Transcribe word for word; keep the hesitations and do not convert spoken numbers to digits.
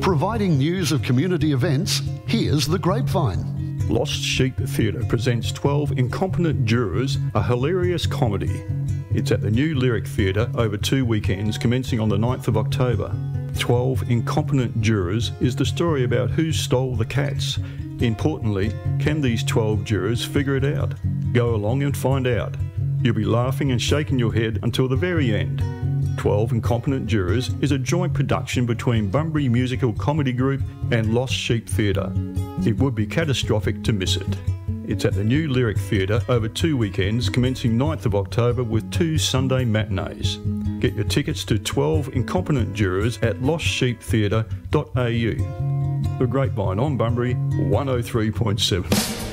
Providing news of community events, here's The Grapevine. Lost Sheep Theatre presents twelve Incompetent Jurors, a hilarious comedy. It's at the New Lyric Theatre over two weekends commencing on the ninth of October. twelve Incompetent Jurors is the story about who stole the cats. Importantly, can these twelve jurors figure it out? Go along and find out. You'll be laughing and shaking your head until the very end. twelve Incompetent Jurors is a joint production between Bunbury Musical Comedy Group and Lost Sheep Theatre. It would be catastrophic to miss it. It's at the New Lyric Theatre over two weekends commencing ninth of October with two Sunday matinees. Get your tickets to twelve Incompetent Jurors at lost sheep theatre dot a u. The Grapevine on Bunbury one oh three point seven.